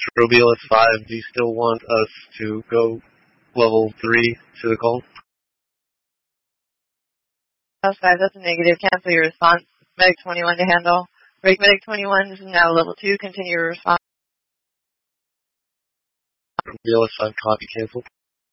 Trobielus 5, do you still want us to go level 3 to the call? House 5, that's a negative. Cancel your response. Medic 21 to handle. Break Medic 21, this is now level 2. Continue your response. Trobielus 5, copy, cancel.